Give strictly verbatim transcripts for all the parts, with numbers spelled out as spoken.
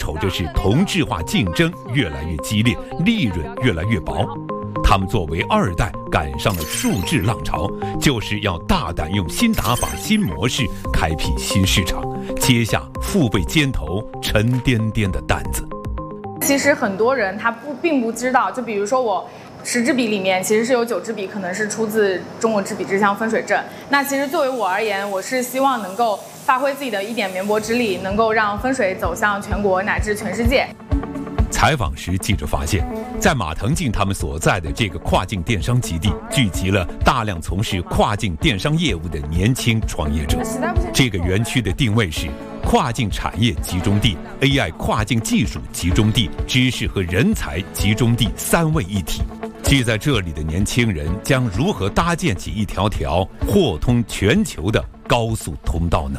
瞅着是同质化竞争越来越激烈，利润越来越薄。他们作为二代赶上了数字浪潮，就是要大胆用新打法、新模式开辟新市场，接下父辈肩头沉甸甸的担子。 其实很多人他不并不知道，就比如说我十支笔里面其实是有九支笔可能是出自中国制笔之乡分水镇。那其实作为我而言，我是希望能够发挥自己的一点绵薄之力，能够让分水走向全国乃至全世界。 采访时，记者发现，在马腾进他们所在的这个跨境电商基地，聚集了大量从事跨境电商业务的年轻创业者。这个园区的定位是跨境产业集中地、A I 跨境技术集中地、知识和人才集中地三位一体。聚在这里的年轻人将如何搭建起一条条货通全球的高速通道呢？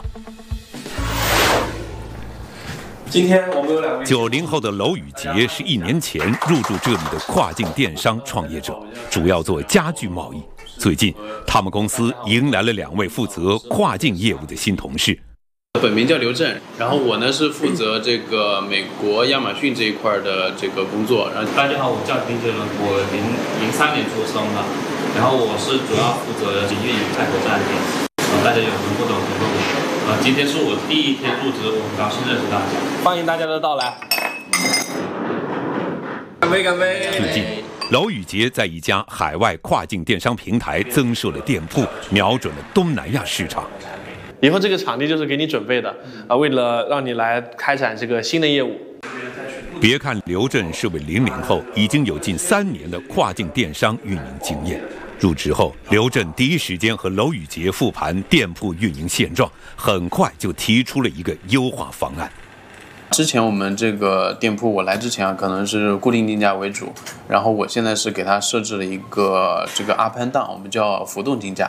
今天我们有两位九零后的娄宇杰是一年前入驻这里的跨境电商创业者，主要做家具贸易。最近，他们公司迎来了两位负责跨境业务的新同事。 本名叫刘震，然后我呢是负责这个美国亚马逊这一块的这个工作。然后大家好，我叫丁哲伦，我零零三年出生的，然后我是主要负责运营泰国站点。呃，大家有什么不懂可以问我。呃，今天是我第一天入职，我很高兴认识大家， 欢迎大家的到来。干杯干杯！ 最近，娄宇杰在一家海外跨境电商平台增设了店铺，瞄准了东南亚市场。 以后这个场地就是给你准备的啊，为了让你来开展这个新的业务。 别看刘震是位零零后，已经有近三年的跨境电商运营经验。入职后，刘震第一时间和娄宇杰复盘店铺运营现状，很快就提出了一个优化方案。 之前我们这个店铺，我来之前啊，可能是固定定价为主，然后我现在是给它设置了一个这个 up and down， 我们叫浮动竞价。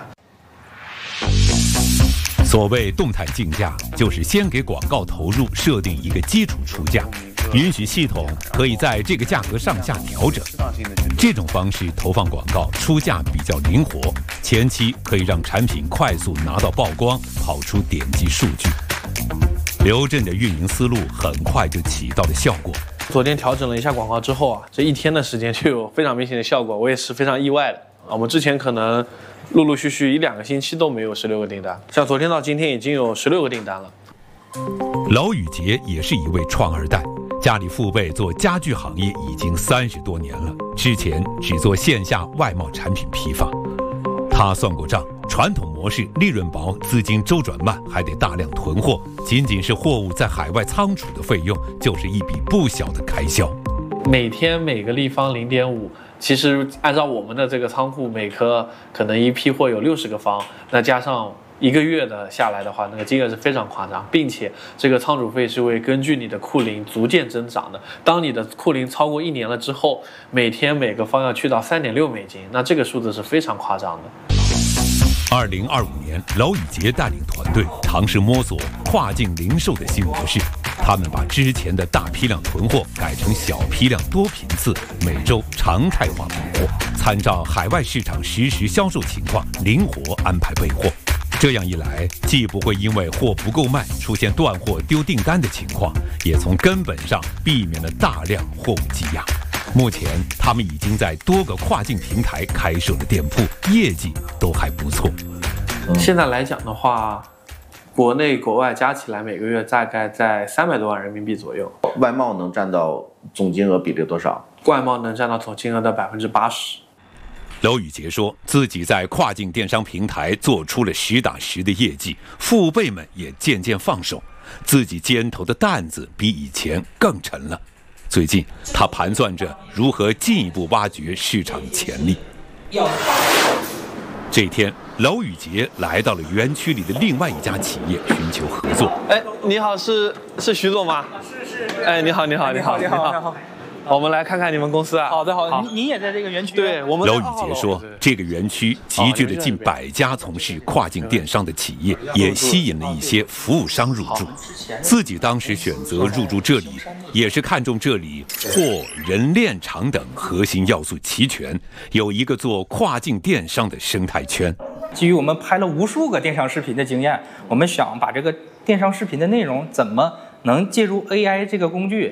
所谓动态竞价，就是先给广告投入设定一个基础出价，允许系统可以在这个价格上下调整。这种方式投放广告出价比较灵活，前期可以让产品快速拿到曝光，跑出点击数据。刘震的运营思路很快就起到了效果。 昨天调整了一下广告之后啊，这一天的时间就有非常明显的效果，我也是非常意外的啊。我们之前可能陆陆续续一两个星期都没有十六个订单，像昨天到今天已经有十六个订单了。 娄宇杰也是一位创二代，家里父辈做家具行业已经三十多年了，之前只做线下外贸产品批发。他算过账，传统模式利润薄，资金周转慢，还得大量囤货，仅仅是货物在海外仓储的费用就是一笔不小的开销。 每天每个立方 零点五， 其实按照我们的这个仓库，每颗可能一批货有六十个方，那加上一个月的下来的话，那个金额是非常夸张，并且这个仓储费是会根据你的库龄逐渐增长的。当你的库龄超过一年了之后，每天每个方要去到三点六美金，那这个数字是非常夸张的。 二零二五年，娄宇杰带领团队尝试摸索跨境零售的新模式。他们把之前的大批量囤货改成小批量多频次，每周常态化补货，参照海外市场实时销售情况，灵活安排备货。这样一来，既不会因为货不够卖出现断货丢订单的情况，也从根本上避免了大量货物积压。目前，他们已经在多个跨境平台开设了店铺，业绩都还不错。 现在来讲的话，国内国外加起来每个月大概在三百多万人民币左右。 外贸能占到总金额比例多少？ 外贸能占到总金额的百分之八十。 娄宇杰说自己在跨境电商平台做出了实打实的业绩，父辈们也渐渐放手，自己肩头的担子比以前更沉了。最近他盘算着如何进一步挖掘市场潜力。这天，娄宇杰来到了园区里的另外一家企业寻求合作。 哎，你好，是是徐总吗？ 是是。 哎，你好，你好，你好， 你好，你好。 我们来看看你们公司啊。 好的，好的。您您也在这个园区？ 对，我们。 娄宇杰说，这个园区集聚了近百家从事跨境电商的企业，也吸引了一些服务商入驻。自己当时选择入驻这里，也是看中这里货、人、链、场等核心要素齐全，有一个做跨境电商的生态圈。 基于我们拍了无数个电商视频的经验，我们想把这个电商视频的内容怎么能借助 A I 这个工具